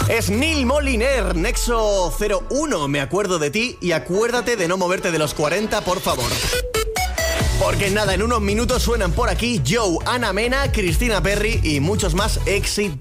Es Neil Moliner, Nexo 01, me acuerdo de ti, y acuérdate de no moverte de los 40, por favor. Porque nada, en unos minutos suenan por aquí Joe, Ana Mena, Cristina Perry y muchos más éxitos.